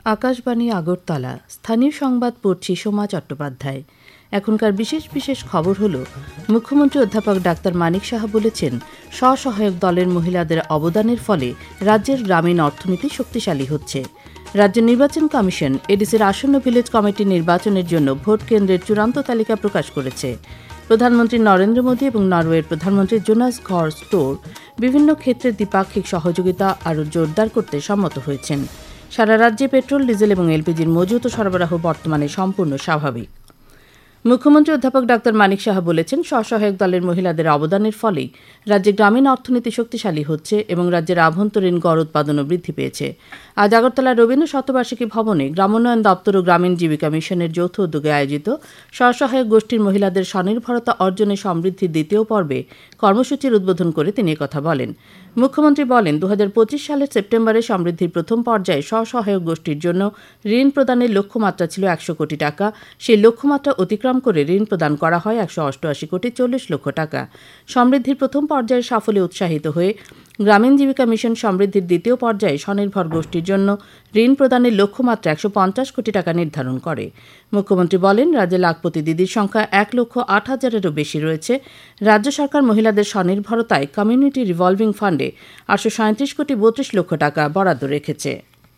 আকাশবাণী আগরতলা। স্থানীয় সংবাদ পড়ছি সোমা চট্টোপাধ্যায়। এখনকার বিশেষ বিশেষ খবর হল, মুখ্যমন্ত্রী অধ্যাপক ডাক্তার মানিক সাহা বলেছেন, স্বসহায়ক দলের মহিলাদের অবদানের ফলে রাজ্যের গ্রামীণ অর্থনীতি শক্তিশালী হচ্ছে। রাজ্য নির্বাচন কমিশন এডিসির আসন্ন ভিলেজ কমিটি নির্বাচনের জন্য ভোট কেন্দ্রের চূড়ান্ত তালিকা প্রকাশ করেছে। প্রধানমন্ত্রী নরেন্দ্র মোদী এবং নরওয়ের প্রধানমন্ত্রী জোনাস ঘর স্টোর বিভিন্ন ক্ষেত্রে দ্বিপাক্ষিক সহযোগিতা আরও জোরদার করতে সম্মত হয়েছেন। সারা রাজ্যে পেট্রোল, ডিজেল এবং এলপিজির মজুত ও সরবরাহ বর্তমানে সম্পূর্ণ স্বাভাবিক। মুখ্যমন্ত্রী অধ্যাপক ডাক্তার মানিক সাহা বলেছেন, স্বসহায়ক দলের মহিলাদের অবদানের ফলেই রাজ্যে গ্রামীণ অর্থনীতি শক্তিশালী হচ্ছে এবং রাজ্যের আভ্যন্তরীণ গড় উৎপাদনও বৃদ্ধি পেয়েছে। আজ আগরতলার রবীন্দ্র শতবার্ষিকী ভবনে গ্রামোন্নয়ন দপ্তর ও গ্রামীণ জীবিকা মিশনের যৌথ উদ্যোগে আয়োজিত স্বসহায়ক গোষ্ঠীর মহিলাদের স্বনির্ভরতা অর্জনে সমৃদ্ধির দ্বিতীয় পর্বে কর্মসূচির উদ্বোধন করে তিনি একথা বলেন। মুখ্যমন্ত্রী বলেন, 2025 সালের সেপ্টেম্বরে সমৃদ্ধির প্রথম পর্যায়ে স্বসহায়ক গোষ্ঠীর জন্য ঋণ প্রদানের লক্ষ্যমাত্রা ছিল 100 কোটি টাকা। সেই লক্ষ্যমাত্রা অতিক্রম করে ঋণ প্রদান করা হয় 188 কোটি 40 লক্ষ টাকা। সমৃদ্ধির প্রথম পর্যায়ের সাফল্যে উৎসাহিত হয়ে গ্রামীণ জীবিকা মিশন সমৃদ্ধির দ্বিতীয় পর্যায়ে স্বনির্ভর গোষ্ঠীর জন্য ঋণ প্রদানের লক্ষ্যমাত্রা 150 কোটি টাকা নির্ধারণ করে। মুখ্যমন্ত্রী বলেন, রাজ্যে লাখপতি দিদির সংখ্যা 1,08,000-এরও বেশি রয়েছে। রাজ্য সরকার মহিলাদের স্বনির্ভরতায় কমিউনিটি রিভলভিং ফান্ডে 837 কোটি 32 লক্ষ টাকা বরাদ্দ রেখেছে।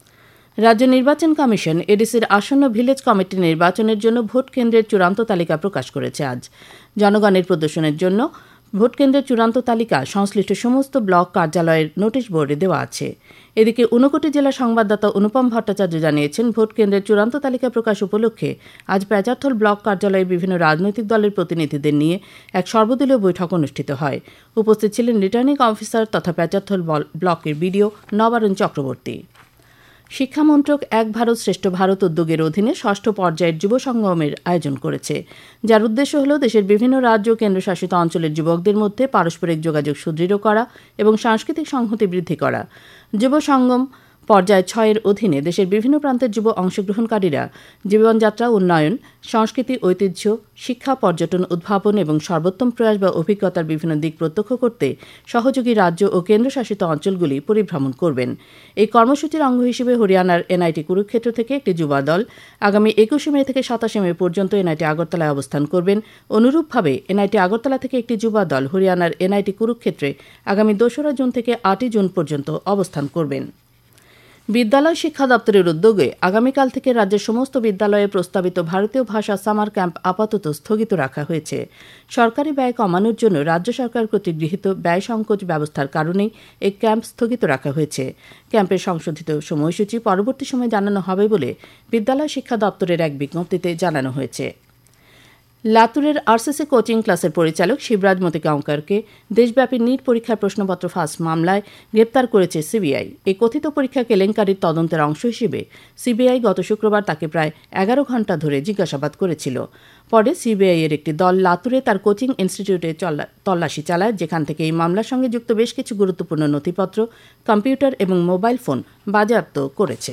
রাজ্য নির্বাচন কমিশন এডিসির আসন্ন ভিলেজ কমিটি নির্বাচনের জন্য ভোট কেন্দ্রের চূড়ান্ত তালিকা প্রকাশ করেছে। আজ জনগণের প্রদর্শনের জন্য ভোট কেন্দ্রের চূড়ান্ত তালিকা সংশ্লিষ্ট সমস্ত ব্লক কার্যালয়ের নোটিশ বোর্ডে দেওয়া আছে। এদিকে ঊনকোটি জেলা সংবাদদাতা অনুপম ভট্টাচার্য জানিয়েছেন, ভোট কেন্দ্রের চূড়ান্ত তালিকা প্রকাশ উপলক্ষে আজ পেচারথল ব্লক কার্যালয়ে বিভিন্ন রাজনৈতিক দলের প্রতিনিধিদের নিয়ে এক সর্বদলীয় বৈঠক অনুষ্ঠিত হয়। উপস্থিত ছিলেন রিটার্নিং অফিসার তথা পেচারথল ব্লকের বিডিও নবারুণ চক্রবর্তী। শিক্ষামন্ত্রক এক ভারত শ্রেষ্ঠ ভারত উদ্যোগের অধীনে 6ষ্ঠ পর্যায়ের যুব সঙ্গমের আয়োজন করেছে, যার উদ্দেশ্য হল দেশের বিভিন্ন রাজ্য ও কেন্দ্রশাসিত অঞ্চলের যুবকদের মধ্যে পারস্পরিক যোগাযোগ সুদৃঢ় করা এবং সাংস্কৃতিক সংহতি বৃদ্ধি করা। যুব সঙ্গম পর্যায় 6-এর অধীনে দেশের বিভিন্ন প্রান্তের যুব অংশগ্রহণকারীরা জীবনযাত্রা উন্নয়ন, সংস্কৃতি, ঐতিহ্য, শিক্ষা, পর্যটন, উদ্ভাবন এবং সর্বোত্তম প্রয়াস বা অভিজ্ঞতার বিভিন্ন দিক প্রত্যক্ষ করতে সহযোগী রাজ্য ও কেন্দ্রশাসিত অঞ্চলগুলি পরিভ্রমণ করবেন। এই কর্মসূচির অঙ্গ হিসেবে হরিয়ানার এনআইটি কুরুক্ষেত্র থেকে একটি যুবা দল আগামী 21 মে থেকে 27 মে পর্যন্ত এনআইটি আগরতলায় অবস্থান করবেন। অনুরূপভাবে এনআইটি আগরতলা থেকে একটি যুবা দল হরিয়ানার এনআইটি কুরুক্ষেত্রে আগামী 2রা জুন থেকে 8ই জুন পর্যন্ত অবস্থান করবেন। বিদ্যালয় শিক্ষা দপ্তরের উদ্যোগে আগামীকাল থেকে রাজ্যের সমস্ত বিদ্যালয়ে প্রস্তাবিত ভারতীয় ভাষা সামার ক্যাম্প আপাতত স্থগিত রাখা হয়েছে। সরকারি ব্যয় কমানোর জন্য রাজ্য সরকার কর্তৃক গৃহীত ব্যয় সংকোচ ব্যবস্থার কারণেই এই ক্যাম্প স্থগিত রাখা হয়েছে। ক্যাম্পের সংশোধিত সময়সূচি পরবর্তী সময়ে জানানো হবে বলে বিদ্যালয় শিক্ষা দপ্তরের এক বিজ্ঞপ্তিতে জানানো হয়েছে। লাতুরের আরসিসি কোচিং ক্লাসের পরিচালক শিবরাজ মতিকাঙ্করকে দেশব্যাপী নিট পরীক্ষার প্রশ্নপত্র ফাঁস মামলায় গ্রেপ্তার করেছে সিবিআই। এই কথিত পরীক্ষা কেলেঙ্কারির তদন্তের অংশ হিসেবে সিবিআই গত শুক্রবার তাকে প্রায় 11 ঘণ্টা ধরে জিজ্ঞাসাবাদ করেছিল। পরে সিবিআই এর একটি দল লাতুরে তার কোচিং ইনস্টিটিউটে তল্লাশি চালায়, যেখান থেকে এই মামলার সঙ্গে যুক্ত বেশ কিছু গুরুত্বপূর্ণ নথিপত্র, কম্পিউটার এবং মোবাইল ফোন বাজেয়াপ্ত করেছে।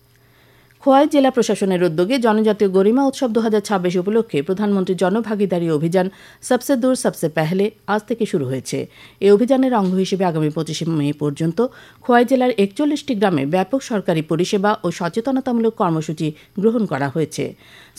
খোয়াই জেলা প্রশাসনের উদ্যোগে জনজাতীয় গরিমা উৎসব 2026 উপলক্ষে প্রধানমন্ত্রী জনভাগিদারী অভিযান সবসে দূর সবসে পেহলে আজ থেকে শুরু হয়েছে। এই অভিযানের অঙ্গ হিসেবে আগামী 25 মে পর্যন্ত খোয়াই জেলার 41টি গ্রামে ব্যাপক সরকারি পরিষেবা ও সচেতনতামূলক কর্মসূচি গ্রহণ করা হয়েছে।